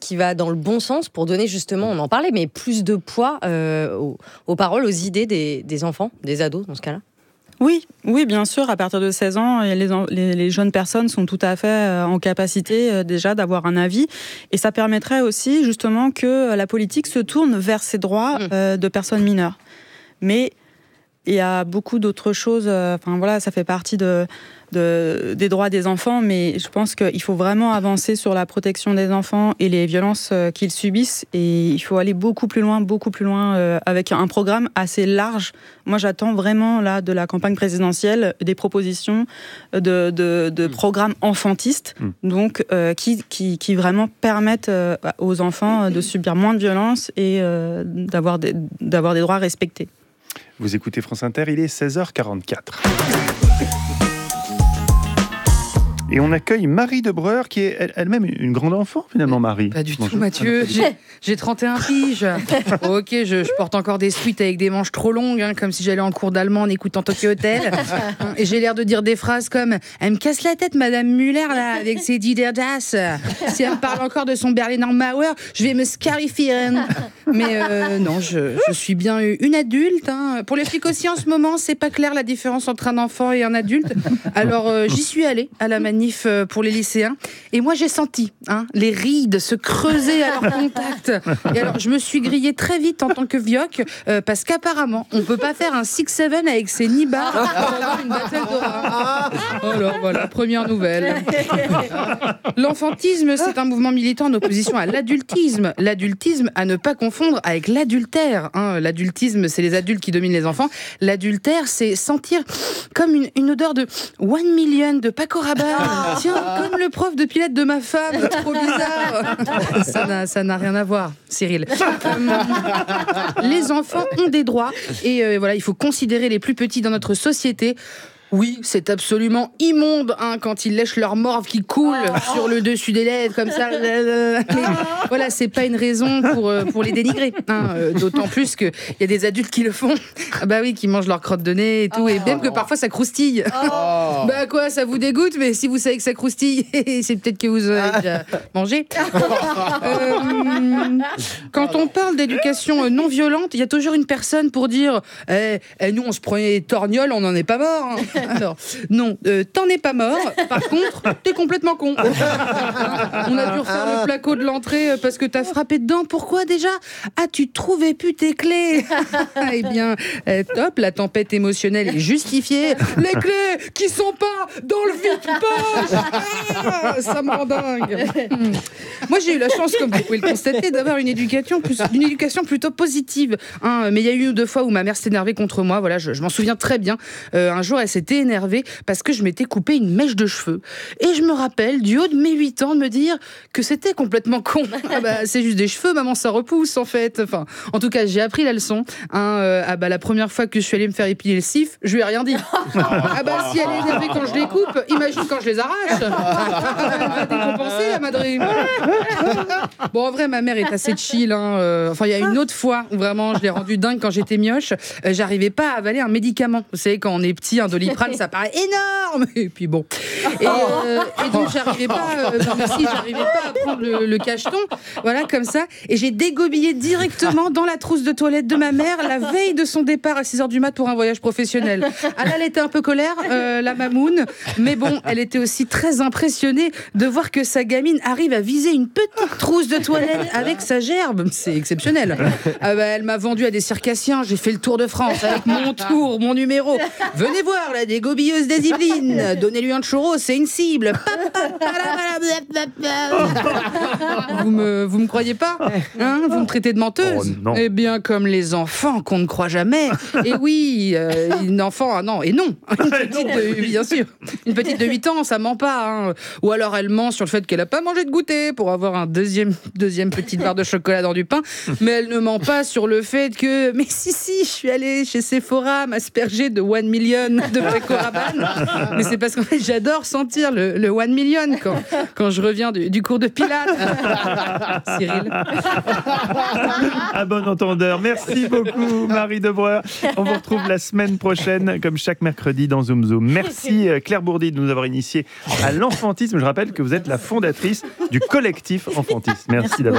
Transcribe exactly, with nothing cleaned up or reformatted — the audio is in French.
qui va dans le bon sens pour donner justement, on en parlait, mais plus de poids euh, aux, aux paroles, aux idées des, des enfants, des ados dans ce cas-là? Oui, oui, bien sûr. À partir de seize ans, les, les, les jeunes personnes sont tout à fait en capacité déjà d'avoir un avis. Et ça permettrait aussi justement que la politique se tourne vers ces droits euh, de personnes mineures. Mais il y a beaucoup d'autres choses. Enfin voilà, ça fait partie de, de, des droits des enfants, mais je pense qu'il faut vraiment avancer sur la protection des enfants et les violences qu'ils subissent. Et il faut aller beaucoup plus loin, beaucoup plus loin, euh, avec un programme assez large. Moi, j'attends vraiment là de la campagne présidentielle des propositions de, de, de mmh. programmes enfantistes, mmh. donc euh, qui, qui, qui vraiment permettent euh, aux enfants de subir moins de violences et euh, d'avoir des, d'avoir des droits respectés. Vous écoutez France Inter, il est seize heures quarante-quatre. Et on accueille Marie de Breur, qui est elle-même une grande enfant, finalement, Marie. Pas du tout, Mathieu. J'ai, j'ai trente et un piges. Ok, je, je porte encore des sweats avec des manches trop longues, hein, comme si j'allais en cours d'allemand en écoutant Tokyo Hotel. Et j'ai l'air de dire des phrases comme « Elle me casse la tête, Madame Muller, là, avec ses Diderdas. Si elle me parle encore de son Berliner Mauer, je vais me scarifier. » Mais euh, non, je, je suis bien une adulte. Hein. Pour les flics aussi, en ce moment, c'est pas clair la différence entre un enfant et un adulte. Alors, euh, j'y suis allée à la manif pour les lycéens. Et moi, j'ai senti hein, les rides se creuser à leur contact. Et alors, je me suis grillée très vite en tant que vioque, euh, parce qu'apparemment, on peut pas faire un six sept avec ses nibards pendant une bataille d'orage. Alors, voilà, première nouvelle. L'enfantisme, c'est un mouvement militant en opposition à l'adultisme. L'adultisme, à ne pas confondre avec l'adultère. Hein. L'adultisme, c'est les adultes qui dominent les enfants. L'adultère, c'est sentir comme une, une odeur de One Million de Paco Rabanne. Tiens, comme le prof de pilote de ma femme, trop bizarre. Ça n'a, ça n'a rien à voir, Cyril. Euh, les enfants ont des droits et euh, voilà, il faut considérer les plus petits dans notre société. Oui, c'est absolument immonde hein, quand ils lèchent leur morve qui coule oh. sur le dessus des lèvres comme ça. Mais voilà, c'est pas une raison pour, pour les dénigrer. Hein, euh, d'autant plus qu'il y a des adultes qui le font. Ah bah oui, qui mangent leur crotte de nez et tout. Oh. Et même que parfois ça croustille. Oh. Bah quoi, ça vous dégoûte, mais si vous savez que ça croustille, c'est peut-être que vous avez déjà mangé. Euh, quand on parle d'éducation non violente, il y a toujours une personne pour dire eh, eh, nous on se prenait des torgnoles, on n'en est pas mort. Hein. Alors, non, euh, t'en es pas mort. Par contre, t'es complètement con. On a dû refaire le placo de l'entrée parce que t'as frappé dedans. Pourquoi déjà ? Ah, tu trouvais plus tes clés. Eh bien, euh, top, la tempête émotionnelle est justifiée. Les clés qui sont pas dans le vide-poche. Ah, ça me rend dingue. Hum. Moi, j'ai eu la chance, comme vous pouvez le constater, d'avoir une éducation, plus, une éducation plutôt positive. Hein, mais il y a eu une ou deux fois où ma mère s'est énervée contre moi. Voilà, je, je m'en souviens très bien. Euh, un jour, elle s'était énervée parce que je m'étais coupé une mèche de cheveux. Et je me rappelle, du haut de mes huit ans, de me dire que c'était complètement con. Ah bah, c'est juste des cheveux, maman, ça repousse, en fait. Enfin, en tout cas, j'ai appris la leçon. Hein, euh, ah bah, la première fois que je suis allée me faire épiler le cif, je lui ai rien dit. Ah bah, si elle est énervée quand je les coupe, imagine quand je les arrache. Elle va décompenser, la madrine. Bon, en vrai, ma mère est assez chill. Hein. Euh, enfin, il y a une autre fois où vraiment, je l'ai rendue dingue quand j'étais mioche. Euh, j'arrivais pas à avaler un médicament. Vous savez, quand on est petit, un Doliprane, ça paraît énorme. Et puis bon. Et, euh, et donc, j'arrivais pas, euh, si, j'arrivais pas à prendre le, le cacheton. Voilà, comme ça. Et j'ai dégobillé directement dans la trousse de toilette de ma mère la veille de son départ à six heures du mat pour un voyage professionnel. Ah là, elle était un peu colère, euh, la mamoune. Mais bon, elle était aussi très impressionnée de voir que sa gamine arrive à viser une petite trousse de toilette avec sa gerbe. C'est exceptionnel. Ah bah, elle m'a vendu à des circassiens. J'ai fait le tour de France avec mon tour, mon numéro. Venez voir la dégobilleuse des Yvelines. Donnez-lui un churro, c'est une cible. Vous me, vous me croyez pas hein? Vous me traitez de menteuse oh, Eh bien, comme les enfants qu'on ne croit jamais. Et oui, euh, une enfant, ah non, et non. Une petite de, bien sûr. Une petite de huit ans, ça ment pas. Hein. Ou alors elle ment sur le fait qu'elle a pas mangé de goûter pour avoir un deuxième, deuxième petite barre de chocolat dans du pain. Mais elle ne ment pas sur le fait que, mais si, si, je suis allée chez Sephora m'asperger de One Million de Paco Rabanne. Mais c'est parce qu'en fait, j'adore sentir le, le One Million quand, quand je reviens du, du cours de Pilates. Cyril. À bon entendeur. Merci beaucoup, Marie de Breur. On vous retrouve la semaine prochaine, comme chaque mercredi, dans Zoom Zoom. Merci, Claire Bourdi, de nous avoir initiés à l'enfantisme. Je rappelle que vous êtes la fondatrice du collectif Enfantisme. Merci d'avoir